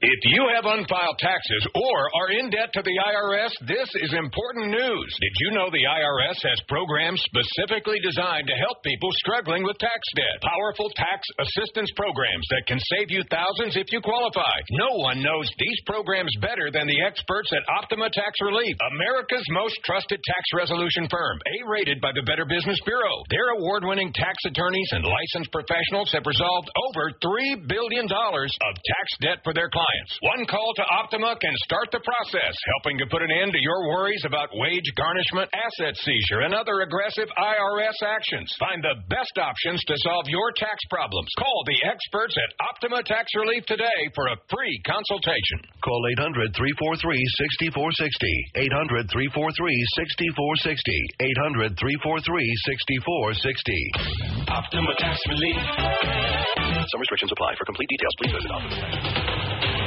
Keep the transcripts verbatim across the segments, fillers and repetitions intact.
If you have unfiled taxes or are in debt to the I R S, this is important news. Did you know the I R S has programs specifically designed to help people struggling with tax debt? Powerful tax assistance programs that can save you thousands if you qualify. No one knows these programs better than the experts at Optima Tax Relief, America's most trusted tax resolution firm, A-rated by the Better Business Bureau. Their award-winning tax attorneys and licensed professionals have resolved over three billion dollars of tax debt for their clients. One call to Optima can start the process, helping to put an end to your worries about wage garnishment, asset seizure, and other aggressive I R S actions. Find the best options to solve your tax problems. Call the experts at Optima Tax Relief today for a free consultation. Call eight hundred, three four three, six four six zero, eight hundred, three four three, six four six zero, eight hundred, three four three, six four six zero. Optima Tax Relief. Some restrictions apply. For complete details, please visit Optima.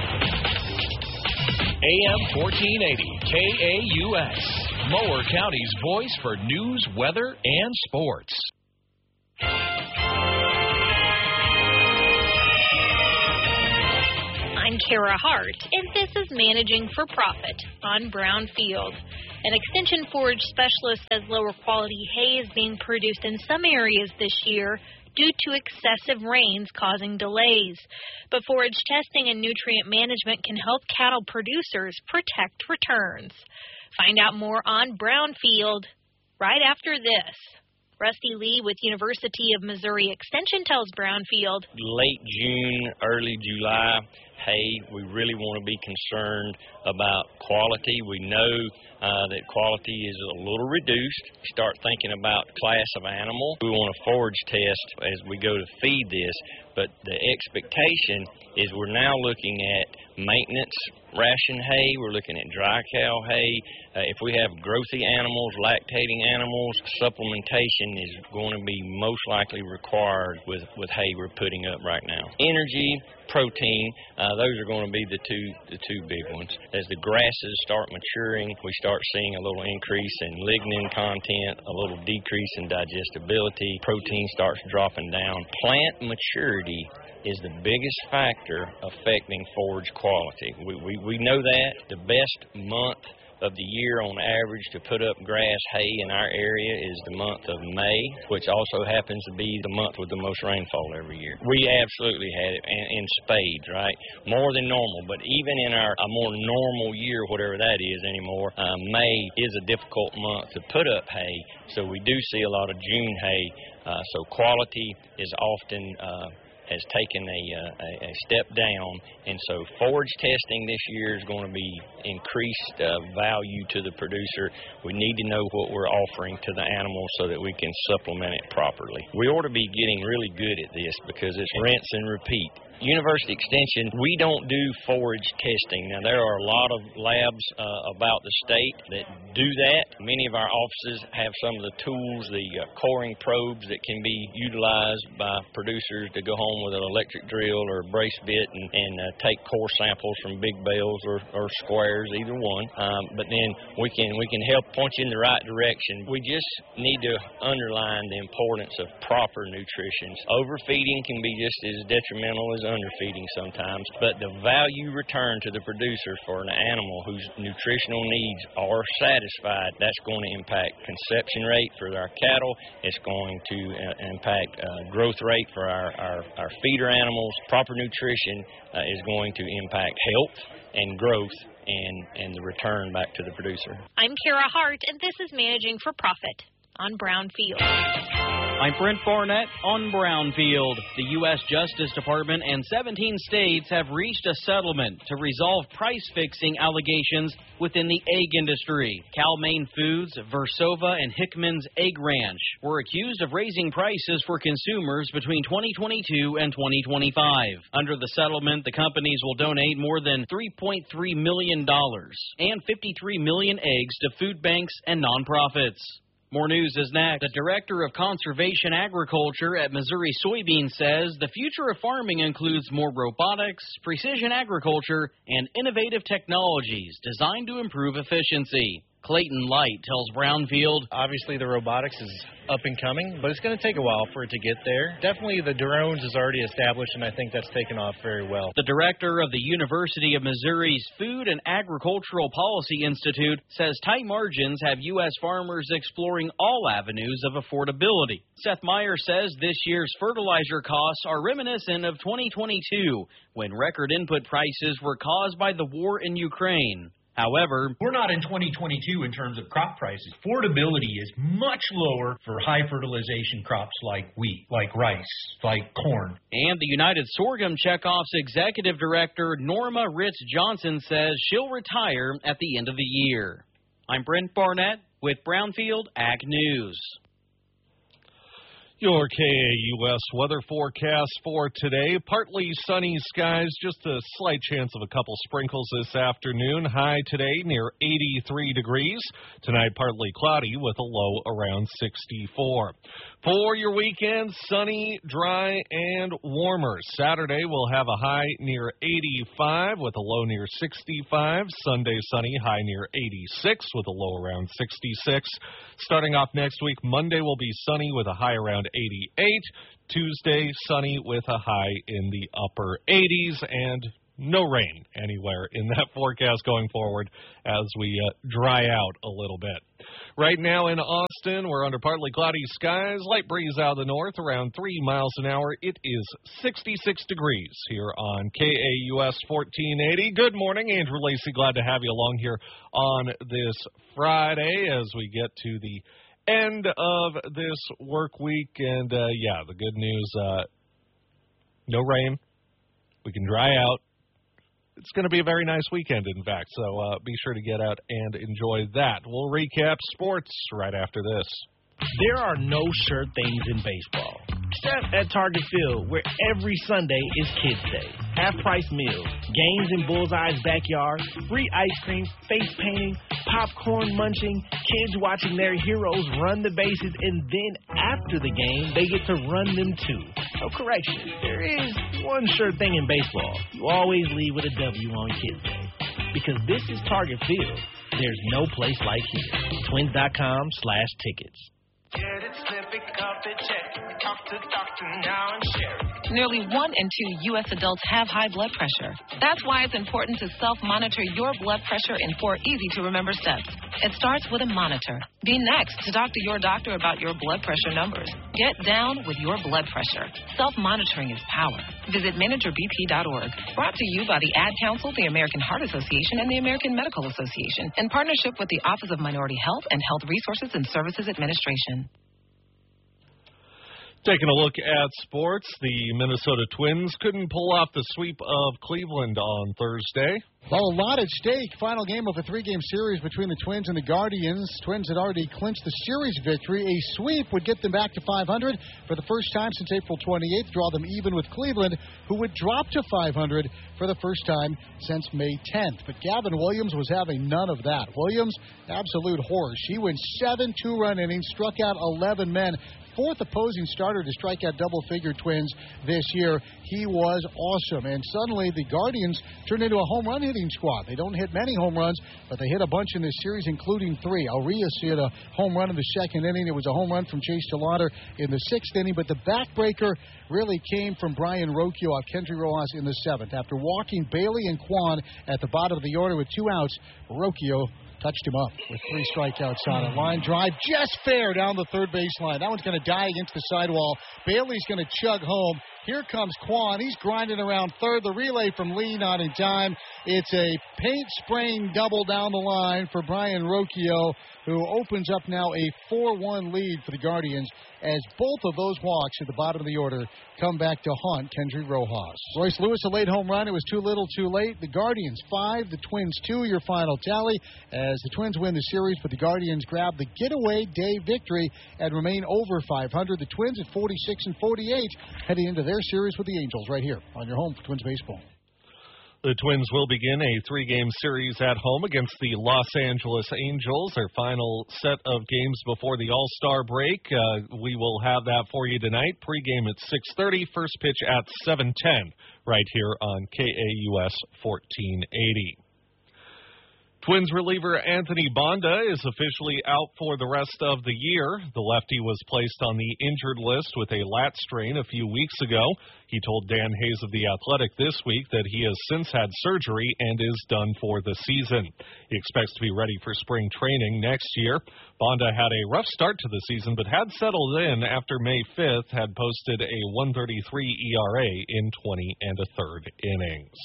A M fourteen eighty K A U S, Mower County's voice for news, weather, and sports. I'm Kara Hart, and this is Managing for Profit on Brownfield. An extension forage specialist says lower quality hay is being produced in some areas this year due to excessive rains causing delays. But forage testing and nutrient management can help cattle producers protect returns. Find out more on Brownfield right after this. Rusty Lee with University of Missouri Extension tells Brownfield. Late June, early July, hay, we really want to be concerned about quality. We know uh, that quality is a little reduced. Start thinking about class of animal. We want to forage test as we go to feed this, but the expectation is we're now looking at maintenance ration hay. We're looking at dry cow hay. Uh, if we have growthy animals, lactating animals, supplementation is going to be most likely required with, with hay we're putting up right now. Energy, protein, uh, those are going to be the two the two big ones. As the grasses start maturing, we start seeing a little increase in lignin content, a little decrease in digestibility. Protein starts dropping down. Plant maturity is the biggest factor affecting forage quality. We, we, we know that. The best month of the year on average to put up grass hay in our area is the month of May, which also happens to be the month with the most rainfall every year. We absolutely had it in, in spades, right? More than normal, but even in our a more normal year, whatever that is anymore, uh, May is a difficult month to put up hay, so we do see a lot of June hay. Uh, so quality is often uh, has taken a, uh, a step down, and so forage testing this year is going to be increased uh, value to the producer. We need to know what we're offering to the animals so that we can supplement it properly. We ought to be getting really good at this because it's rinse and repeat. University Extension, we don't do forage testing. Now, there are a lot of labs uh, about the state that do that. Many of our offices have some of the tools, the uh, coring probes that can be utilized by producers to go home with an electric drill or a brace bit and, and uh, take core samples from big bales or, or squares, either one. Um, but then we can we can help point you in the right direction. We just need to underline the importance of proper nutrition. Overfeeding can be just as detrimental as underfeeding sometimes, but the value return to the producer for an animal whose nutritional needs are satisfied, that's going to impact conception rate for our cattle. It's going to uh, impact uh, growth rate for our, our, our feeder animals. Proper nutrition uh, is going to impact health and growth and, and the return back to the producer. I'm Kara Hart, and this is Managing for Profit on Brownfield. I'm Brent Barnett on Brownfield. The U S Justice Department and seventeen states have reached a settlement to resolve price-fixing allegations within the egg industry. Cal-Maine Foods, Versova, and Hickman's Egg Ranch were accused of raising prices for consumers between twenty twenty-two and twenty twenty-five. Under the settlement, the companies will donate more than three point three million dollars and fifty-three million eggs to food banks and nonprofits. More news is next. The Director of Conservation Agriculture at Missouri Soybean says the future of farming includes more robotics, precision agriculture, and innovative technologies designed to improve efficiency. Clayton Light tells Brownfield, obviously the robotics is up and coming, but it's going to take a while for it to get there. Definitely the drones is already established, and I think that's taken off very well. The director of the University of Missouri's Food and Agricultural Policy Institute says tight margins have U S farmers exploring all avenues of affordability. Seth Meyer says this year's fertilizer costs are reminiscent of twenty twenty-two, when record input prices were caused by the war in Ukraine. However, we're not in twenty twenty-two in terms of crop prices. Affordability is much lower for high fertilization crops like wheat, like rice, like corn. And the United Sorghum Checkoff's executive director, Norma Ritz Johnson, says she'll retire at the end of the year. I'm Brent Barnett with Brownfield Ag News. Your K A U S weather forecast for today. Partly sunny skies, just a slight chance of a couple sprinkles this afternoon. High today near eighty-three degrees. Tonight partly cloudy with a low around sixty-four. For your weekend, sunny, dry, and warmer. Saturday we'll have a high near eighty-five with a low near sixty-five. Sunday sunny, high near eighty-six with a low around sixty-six. Starting off next week, Monday will be sunny with a high around eighty-eight. Tuesday, sunny with a high in the upper eighties, and no rain anywhere in that forecast going forward as we uh, dry out a little bit. Right now in Austin, we're under partly cloudy skies, light breeze out of the north, around three miles an hour. It is sixty-six degrees here on K A U S fourteen eighty. Good morning, Andrew Lacey. Glad to have you along here on this Friday as we get to the end of this work week. And, uh, yeah, the good news, uh, no rain. We can dry out. It's going to be a very nice weekend, in fact, so uh, be sure to get out and enjoy that. We'll recap sports right after this. There are no sure things in baseball, except at Target Field, where every Sunday is Kids Day. Half-price meals, games in Bullseye's backyard, free ice cream, face painting, popcorn munching, kids watching their heroes run the bases, and then after the game, they get to run them too. Oh, correction, there is one sure thing in baseball. You always leave with a W on Kids Day. Because this is Target Field, there's no place like here. Twins.com slash tickets. Get it, slip it, cup it, check it. Talk to doctor now and share it. Nearly one in two U S adults have high blood pressure. That's why it's important to self-monitor your blood pressure in four easy-to-remember steps. It starts with a monitor. Be next to talk to your doctor about your blood pressure numbers. Get down with your blood pressure. Self-monitoring is power. Visit manager b p dot org. Brought to you by the Ad Council, the American Heart Association, and the American Medical Association, in partnership with the Office of Minority Health and Health Resources and Services Administration. Taking a look at sports, the Minnesota Twins couldn't pull off the sweep of Cleveland on Thursday. Well, a lot at stake. Final game of a three-game series between the Twins and the Guardians. Twins had already clinched the series victory. A sweep would get them back to five hundred for the first time since April twenty-eighth, draw them even with Cleveland, who would drop to five hundred for the first time since May tenth. But Gavin Williams was having none of that. Williams, absolute horse. He went seven two-run innings, struck out eleven men. Fourth opposing starter to strike out double-figure Twins this year. He was awesome. And suddenly the Guardians turned into a home run hitting squad. They don't hit many home runs, but they hit a bunch in this series, including three. Arias hit a home run in the second inning. It was a home run from Chase Delauder in the sixth inning. But the backbreaker really came from Brian Rocchio off Kendry Rojas in the seventh. After walking Bailey and Kwan at the bottom of the order with two outs, Rocchio touched him up with three strikeouts on it. Line drive just fair down the third baseline. That one's going to die against the sidewall. Bailey's going to chug home. Here comes Kwan. He's grinding around third. The relay from Lee not in time. It's a paint-spraying double down the line for Brian Rocchio, who opens up now a four one lead for the Guardians as both of those walks at the bottom of the order come back to haunt Kendry Rojas. Royce Lewis, a late home run. It was too little too late. The Guardians five, the Twins two, your final tally as the Twins win the series, but the Guardians grab the getaway day victory and remain over five hundred. The Twins at forty-six and forty-eight heading into their series with the Angels right here on your home for Twins baseball. The Twins will begin a three-game series at home against the Los Angeles Angels, their final set of games before the All-Star break. Uh, we will have that for you tonight. Pre-game at six thirty, first pitch at seven ten, right here on K A U S fourteen eighty. Twins reliever Anthony Banda is officially out for the rest of the year. The lefty was placed on the injured list with a lat strain a few weeks ago. He told Dan Hayes of The Athletic this week that he has since had surgery and is done for the season. He expects to be ready for spring training next year. Banda had a rough start to the season, but had settled in after May fifth, had posted a one thirty-three E R A in twenty and a third innings.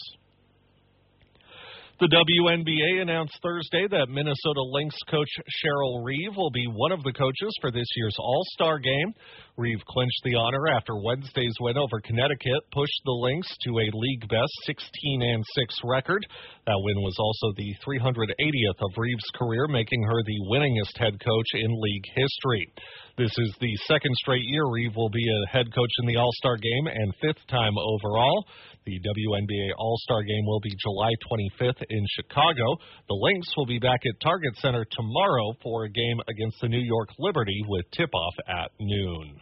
The W N B A announced Thursday that Minnesota Lynx coach Cheryl Reeve will be one of the coaches for this year's All-Star Game. Reeve clinched the honor after Wednesday's win over Connecticut pushed the Lynx to a league-best sixteen and six record. That win was also the three hundred eightieth of Reeve's career, making her the winningest head coach in league history. This is the second straight year Reeve will be a head coach in the All-Star Game and fifth time overall. The W N B A All-Star Game will be July twenty-fifth in Chicago. The Lynx will be back at Target Center tomorrow for a game against the New York Liberty with tip-off at noon.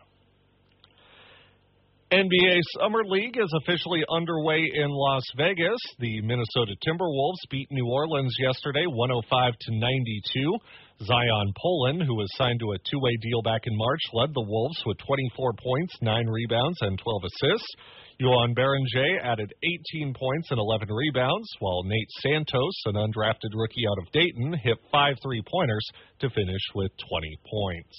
N B A Summer League is officially underway in Las Vegas. The Minnesota Timberwolves beat New Orleans yesterday one oh five to ninety-two. Zion Poland, who was signed to a two-way deal back in March, led the Wolves with twenty-four points, nine rebounds, and twelve assists. Yohan Berenger added eighteen points and eleven rebounds, while Nate Santos, an undrafted rookie out of Dayton, hit five three-pointers to finish with twenty points.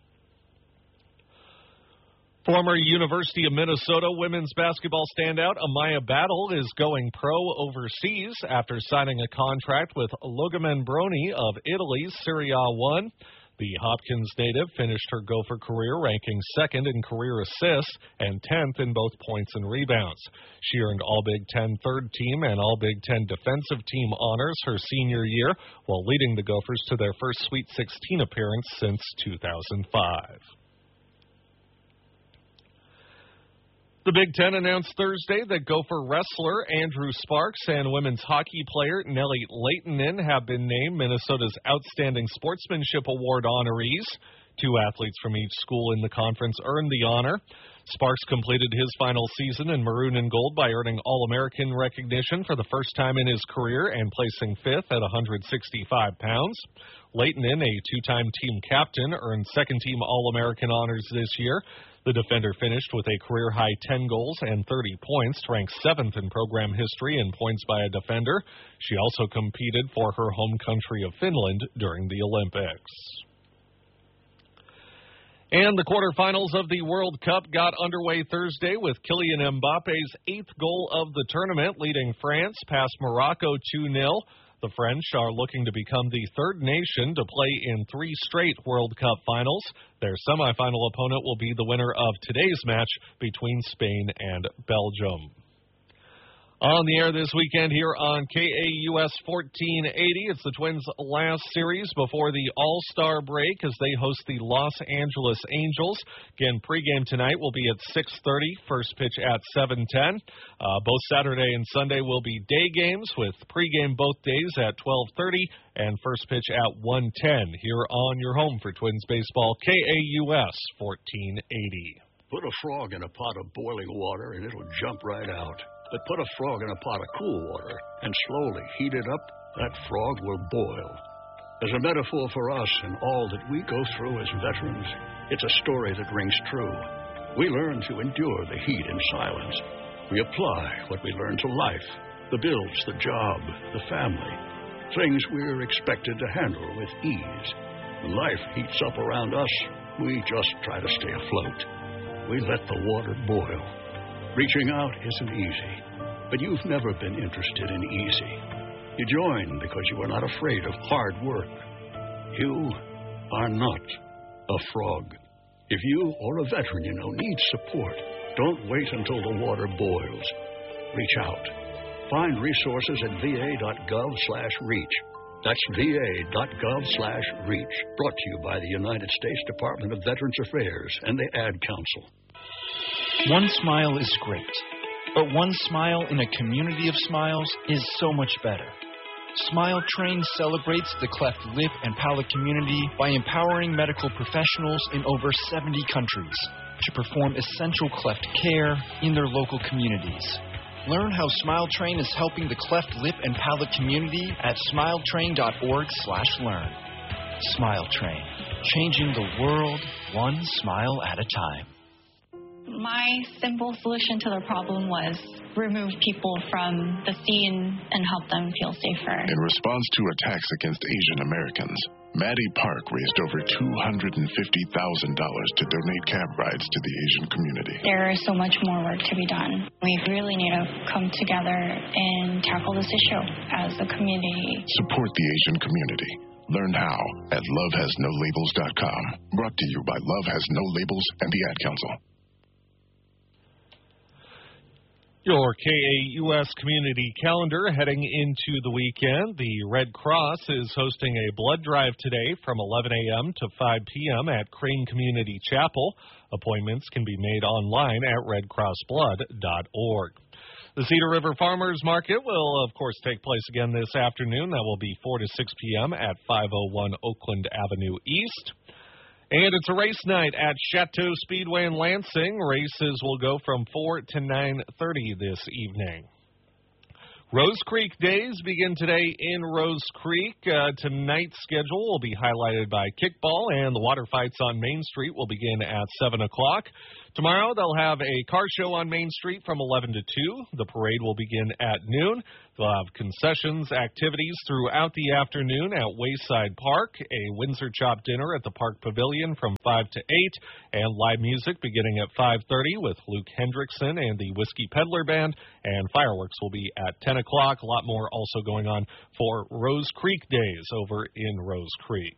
Former University of Minnesota women's basketball standout Amaya Battle is going pro overseas after signing a contract with Logomen Brony of Italy's Serie A one. The Hopkins native finished her Gopher career ranking second in career assists and tenth in both points and rebounds. She earned All-Big Ten third team and All-Big Ten defensive team honors her senior year, while leading the Gophers to their first Sweet sixteen appearance since two thousand five. The Big Ten announced Thursday that Gopher wrestler Andrew Sparks and women's hockey player Nellie Leitonen have been named Minnesota's Outstanding Sportsmanship Award honorees. Two athletes from each school in the conference earned the honor. Sparks completed his final season in maroon and gold by earning All-American recognition for the first time in his career and placing fifth at one hundred sixty-five pounds. Leitonen, a two-time team captain, earned second-team All-American honors this year. The defender finished with a career-high ten goals and thirty points, ranked seventh in program history in points by a defender. She also competed for her home country of Finland during the Olympics. And the quarterfinals of the World Cup got underway Thursday with Kylian Mbappe's eighth goal of the tournament, leading France past Morocco two nil. The French are looking to become the third nation to play in three straight World Cup finals. Their semifinal opponent will be the winner of today's match between Spain and Belgium. On the air this weekend here on K A U S fourteen eighty, it's the Twins' last series before the All-Star break as they host the Los Angeles Angels. Again, pregame tonight will be at six thirty, first pitch at seven ten. Uh, both Saturday and Sunday will be day games with pregame both days at twelve thirty and first pitch at one ten here on your home for Twins baseball, K A U S fourteen eighty. Put a frog in a pot of boiling water and it'll jump right out. But put a frog in a pot of cool water and slowly heat it up, that frog will boil. As a metaphor for us and all that we go through as veterans, it's a story that rings true. We learn to endure the heat in silence. We apply what we learn to life, the bills, the job, the family, things we're expected to handle with ease. When life heats up around us, we just try to stay afloat. We let the water boil. Reaching out isn't easy, but you've never been interested in easy. You join because you are not afraid of hard work. You are not a frog. If you or a veteran you know needs support, don't wait until the water boils. Reach out. Find resources at va.gov slash reach. That's va.gov slash reach. Brought to you by the United States Department of Veterans Affairs and the Ad Council. One smile is great, but one smile in a community of smiles is so much better. Smile Train celebrates the cleft lip and palate community by empowering medical professionals in over seventy countries to perform essential cleft care in their local communities. Learn how Smile Train is helping the cleft lip and palate community at smiletrain.org slash learn. Smile Train, changing the world one smile at a time. My simple solution to the problem was remove people from the scene and help them feel safer. In response to attacks against Asian Americans, Maddie Park raised over two hundred fifty thousand dollars to donate cab rides to the Asian community. There is so much more work to be done. We really need to come together and tackle this issue as a community. Support the Asian community. Learn how at love has no labels dot com. Brought to you by Love Has No Labels and the Ad Council. Your K A U S community calendar heading into the weekend. The Red Cross is hosting a blood drive today from eleven a.m. to five p.m. at Crane Community Chapel. Appointments can be made online at red cross blood dot org. The Cedar River Farmers Market will, of course, take place again this afternoon. That will be four to six p.m. at five oh one Oakland Avenue East. And it's a race night at Chateau Speedway in Lansing. Races will go from four to nine thirty this evening. Rose Creek Days begin today in Rose Creek. Uh, tonight's schedule will be highlighted by kickball, and the water fights on Main Street will begin at seven o'clock. Tomorrow they'll have a car show on Main Street from eleven to two. The parade will begin at noon. They'll have concessions, activities throughout the afternoon at Wayside Park, a Windsor Chop dinner at the Park Pavilion from five to eight, and live music beginning at five thirty with Luke Hendrickson and the Whiskey Peddler Band, and fireworks will be at ten o'clock. A lot more also going on for Rose Creek Days over in Rose Creek.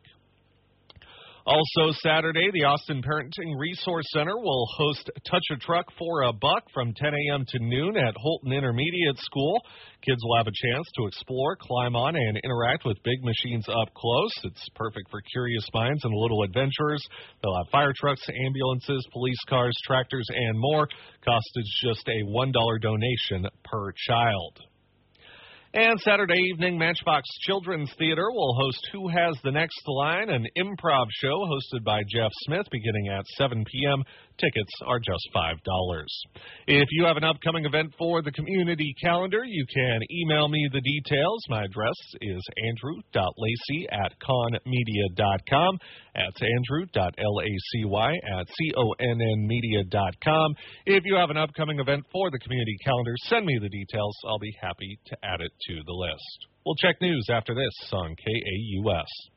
Also Saturday, the Austin Parenting Resource Center will host Touch a Truck for a Buck from ten a.m. to noon at Holton Intermediate School. Kids will have a chance to explore, climb on, and interact with big machines up close. It's perfect for curious minds and little adventurers. They'll have fire trucks, ambulances, police cars, tractors, and more. Cost is just a one dollar donation per child. And Saturday evening, Matchbox Children's Theater will host Who Has the Next Line, an improv show hosted by Jeff Smith beginning at seven p.m. Tickets are just five dollars. If you have an upcoming event for the community calendar, you can email me the details. My address is andrew dot lacy at conmedia dot com. That's andrew dot lacy at conn media dot com. If you have an upcoming event for the community calendar, send me the details. I'll be happy to add it to the list. We'll check news after this on K A U S.